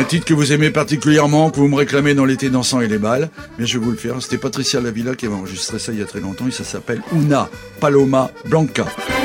Un titre que vous aimez particulièrement, que vous me réclamez dans l'été dansant et les balles, mais je vais vous le faire. C'était Patricia Lavilla qui avait enregistré ça il y a très longtemps et ça s'appelle Una Paloma Blanca.